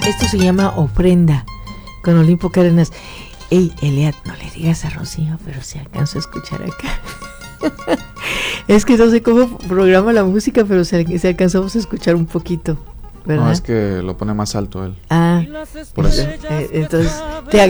Esto se llama Ofrenda con Olimpo Cárdenas. Ey, Eliad, no le digas a Rocío, pero se alcanzó a escuchar acá. Es que no sé cómo programa la música, pero se alcanzamos a escuchar un poquito, ¿verdad? No, es que lo pone más alto él. Ah, por eso. Entonces te